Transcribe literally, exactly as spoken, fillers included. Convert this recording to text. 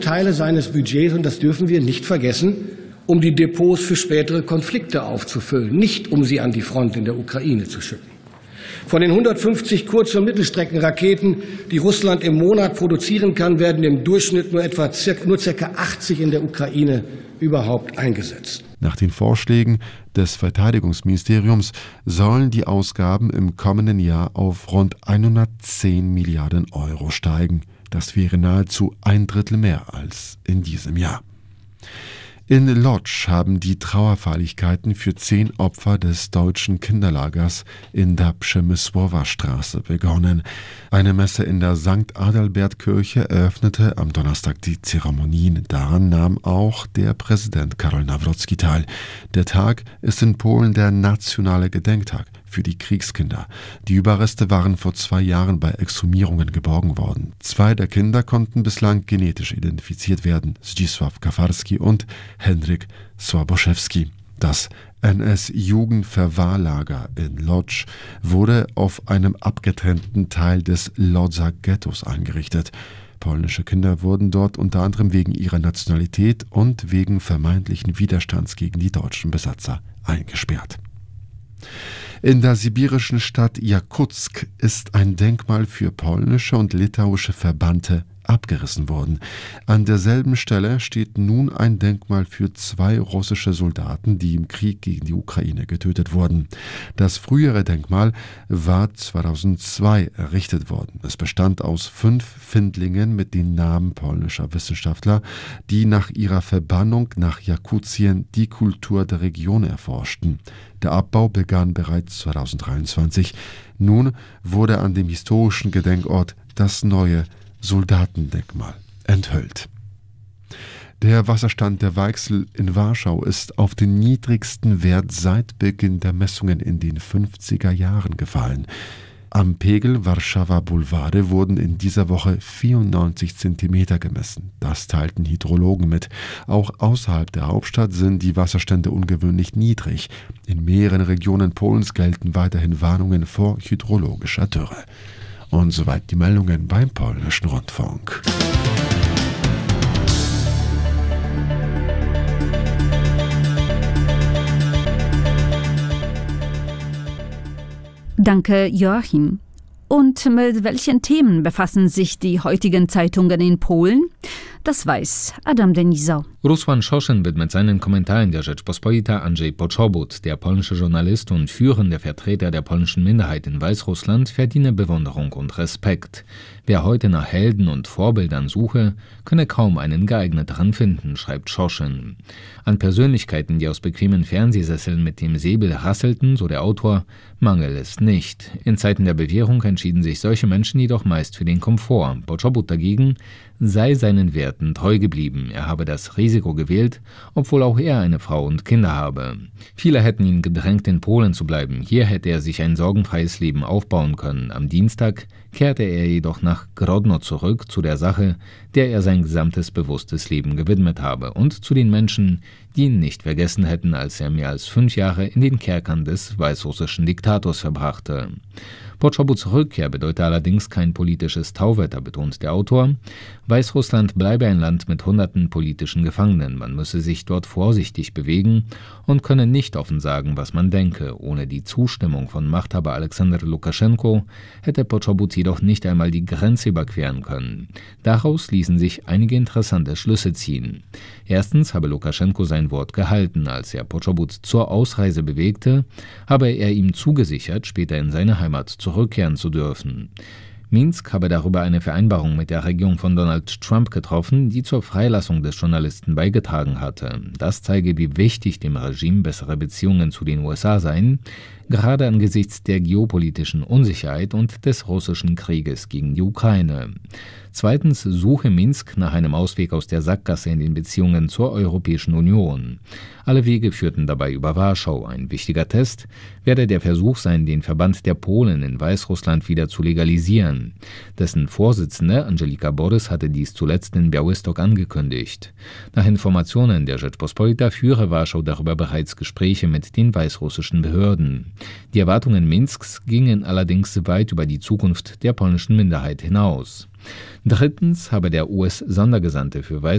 Teile seines Budgets, und das dürfen wir nicht vergessen, um die Depots für spätere Konflikte aufzufüllen, nicht um sie an die Front in der Ukraine zu schicken. Von den hundertfünfzig Kurz- und Mittelstreckenraketen, die Russland im Monat produzieren kann, werden im Durchschnitt nur etwa nur ca. achtzig in der Ukraine überhaupt eingesetzt. Nach den Vorschlägen des Verteidigungsministeriums sollen die Ausgaben im kommenden Jahr auf rund hundertzehn Milliarden Euro steigen. Das wäre nahezu ein Drittel mehr als in diesem Jahr. In Lodz haben die Trauerfeierlichkeiten für zehn Opfer des deutschen Kinderlagers in der Przemysłowa-Straße begonnen. Eine Messe in der Sankt Adalbert-Kirche eröffnete am Donnerstag die Zeremonien. Daran nahm auch der Präsident Karol Nawrocki teil. Der Tag ist in Polen der nationale Gedenktag für die Kriegskinder. Die Überreste waren vor zwei Jahren bei Exhumierungen geborgen worden. Zwei der Kinder konnten bislang genetisch identifiziert werden: Zdzisław Kafarski und Henryk Słaboszewski. Das N S-Jugendverwahrlager in Lodz wurde auf einem abgetrennten Teil des Lodzer Ghettos eingerichtet. Polnische Kinder wurden dort unter anderem wegen ihrer Nationalität und wegen vermeintlichen Widerstands gegen die deutschen Besatzer eingesperrt. In der sibirischen Stadt Jakutsk ist ein Denkmal für polnische und litauische Verbannte abgerissen worden. An derselben Stelle steht nun ein Denkmal für zwei russische Soldaten, die im Krieg gegen die Ukraine getötet wurden. Das frühere Denkmal war zweitausendzwei errichtet worden. Es bestand aus fünf Findlingen mit den Namen polnischer Wissenschaftler, die nach ihrer Verbannung nach Jakutien die Kultur der Region erforschten. Der Abbau begann bereits zweitausenddreiundzwanzig. Nun wurde an dem historischen Gedenkort das neue Soldatendenkmal enthüllt. Der Wasserstand der Weichsel in Warschau ist auf den niedrigsten Wert seit Beginn der Messungen in den fünfziger Jahren gefallen. Am Pegel Warschauer Boulevard wurden in dieser Woche vierundneunzig Zentimeter gemessen. Das teilten Hydrologen mit. Auch außerhalb der Hauptstadt sind die Wasserstände ungewöhnlich niedrig. In mehreren Regionen Polens gelten weiterhin Warnungen vor hydrologischer Dürre. Und soweit die Meldungen beim Polnischen Rundfunk. Danke, Joachim. Und mit welchen Themen befassen sich die heutigen Zeitungen in Polen? Das weiß Adam Denisau. Rusłan Schoschen widmet seinen Kommentar in der Rzeczpospolita Andrzej Poczobut. Der polnische Journalist und führende Vertreter der polnischen Minderheit in Weißrussland verdiene Bewunderung und Respekt. Wer heute nach Helden und Vorbildern suche, könne kaum einen geeigneteren finden, schreibt Schoschen. An Persönlichkeiten, die aus bequemen Fernsehsesseln mit dem Säbel rasselten, so der Autor, mangel es nicht. In Zeiten der Bewährung entschieden sich solche Menschen jedoch meist für den Komfort. Poczobut dagegen sei seinen Werten treu geblieben. Er habe das Risiko gewählt, obwohl auch er eine Frau und Kinder habe. Viele hätten ihn gedrängt, in Polen zu bleiben. Hier hätte er sich ein sorgenfreies Leben aufbauen können. Am Dienstag kehrte er jedoch nach Grodno zurück, zu der Sache, der er sein gesamtes bewusstes Leben gewidmet habe, und zu den Menschen, die ihn nicht vergessen hätten, als er mehr als fünf Jahre in den Kerkern des weißrussischen Diktators verbrachte. Poczobut's Rückkehr bedeute allerdings kein politisches Tauwetter, betont der Autor. Weißrussland bleibe ein Land mit hunderten politischen Gefangenen. Man müsse sich dort vorsichtig bewegen und könne nicht offen sagen, was man denke. Ohne die Zustimmung von Machthaber Alexander Lukaschenko hätte Poczobut jedoch nicht einmal die Grenze überqueren können. Daraus ließen sich einige interessante Schlüsse ziehen. Erstens habe Lukaschenko sein Wort gehalten. Als er Poczobut zur Ausreise bewegte, habe er ihm zugesichert, später in seine Heimat zurückkehren zu dürfen. Minsk habe darüber eine Vereinbarung mit der Regierung von Donald Trump getroffen, die zur Freilassung des Journalisten beigetragen hatte. Das zeige, wie wichtig dem Regime bessere Beziehungen zu den U S A seien, gerade angesichts der geopolitischen Unsicherheit und des russischen Krieges gegen die Ukraine. Zweitens suche Minsk nach einem Ausweg aus der Sackgasse in den Beziehungen zur Europäischen Union. Alle Wege führten dabei über Warschau. Ein wichtiger Test werde der Versuch sein, den Verband der Polen in Weißrussland wieder zu legalisieren. Dessen Vorsitzende Angelika Borys hatte dies zuletzt in Białystok angekündigt. Nach Informationen der Rzeczpospolita führe Warschau darüber bereits Gespräche mit den weißrussischen Behörden. Die Erwartungen Minsks gingen allerdings weit über die Zukunft der polnischen Minderheit hinaus. Drittens habe der U S-Sondergesandte für Weißrussland